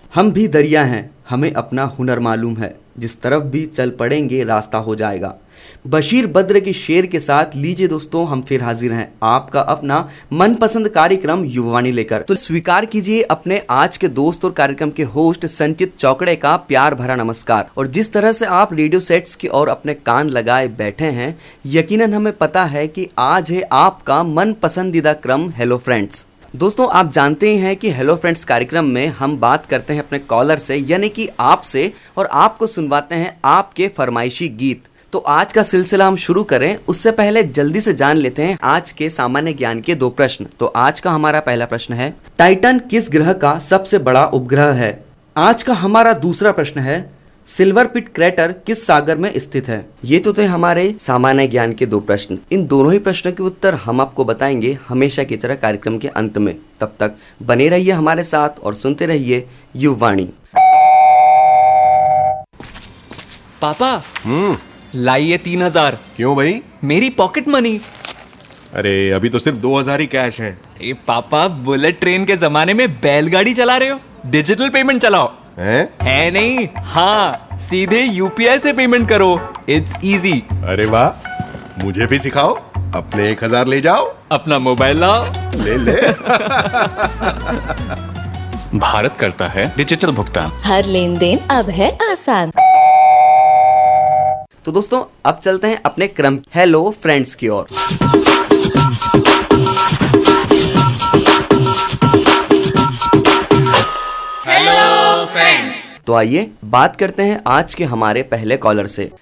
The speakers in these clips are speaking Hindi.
हम भी दरिया हैं, हमें अपना हुनर मालूम है, जिस तरफ भी चल पड़ेंगे रास्ता हो जाएगा। बशीर बद्र के शेर के साथ लीजिए दोस्तों, हम फिर हाजिर हैं आपका अपना मनपसंद कार्यक्रम युवावाणी लेकर। तो स्वीकार कीजिए अपने आज के दोस्त और कार्यक्रम के होस्ट संचित चौकड़े का प्यार भरा नमस्कार। और जिस तरह से आप रेडियो सेट्स की ओर अपने कान लगाए बैठे हैं, यकीनन हमें पता है कि आज है आपका मन पसंदीदा क्रम हेलो फ्रेंड्स। दोस्तों, आप जानते ही हैं कि हेलो फ्रेंड्स कार्यक्रम में हम बात करते हैं अपने कॉलर से, यानी कि आपसे, और आपको सुनवाते हैं आपके फरमाइशी गीत। तो आज का सिलसिला हम शुरू करें उससे पहले जल्दी से जान लेते हैं आज के सामान्य ज्ञान के 2 प्रश्न। तो आज का हमारा पहला प्रश्न है, टाइटन किस ग्रह का सबसे बड़ा उपग्रह है? आज का हमारा दूसरा प्रश्न है, सिल्वर पिट क्रैटर किस सागर में स्थित है? ये तो थे हमारे सामान्य ज्ञान के 2 प्रश्न। इन दोनों ही प्रश्नों के उत्तर हम आपको बताएंगे हमेशा की तरह कार्यक्रम के अंत में। तब तक बने रहिए हमारे साथ और सुनते रहिए युवावाणी। पापा लाइए 3000। क्यों भाई? मेरी पॉकेट मनी। अरे अभी तो सिर्फ 2000 ही कैश है। अरे पापा, बुलेट ट्रेन के जमाने में बैलगाड़ी चला रहे हो? डिजिटल पेमेंट चलाओ। है नहीं? हाँ, सीधे यूपीआई से पेमेंट करो, इट्स इजी। अरे वाह, मुझे भी सिखाओ। अपने 1000 ले जाओ, अपना मोबाइल लाओ, ले ले। भारत करता है डिजिटल भुगतान। हर लेन देन अब है आसान। तो दोस्तों, अब चलते हैं अपने क्रम हेलो फ्रेंड्स की ओर। Hello friends. तो आइए बात करते हैं आज के हमारे पहले कॉलर से।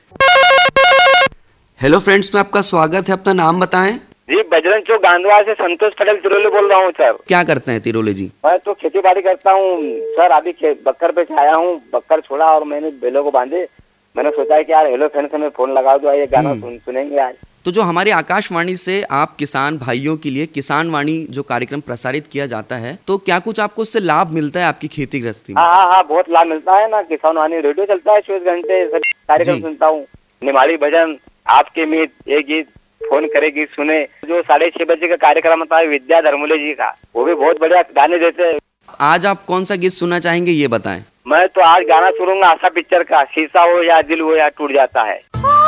हेलो फ्रेंड्स में आपका स्वागत है, अपना नाम बताएं। जी, बजरंग चौक गांधीवाल से संतोष पटेल तिरोले बोल रहा हूँ सर। क्या करते हैं तिरोले जी? मैं तो खेती बाड़ी करता हूँ सर। अभी बक्कर पे आया हूँ, बक्कर छोड़ा और मैंने बेलों को बांधे। मैंने सोचा है कि यार हेलो फ्रेंड्स में फोन लगा दो, ये गाना सुनेंगे आज। तो जो हमारी आकाशवाणी से आप किसान भाइयों के लिए किसान वाणी जो कार्यक्रम प्रसारित किया जाता है, तो क्या कुछ आपको उससे लाभ मिलता है आपकी खेती गृहस्थी में? हाँ, बहुत लाभ मिलता है ना। किसान वाणी रेडियो चलता है 24 घंटे, सब कार्यक्रम सुनता हूँ। निमाड़ी भजन, आपके मीत, ये गीत, फोन करेगी सुने। जो 6:30 बजे का कार्यक्रम होता है विद्या धर्मोले जी का, वो भी बहुत बढ़िया गाने देते हैं। आज आप कौन सा गीत सुनना चाहेंगे ये बताएं। मैं तो आज गाना सुनूंगा आशा पिक्चर का, शीशा हो या दिल हो या टूट जाता है।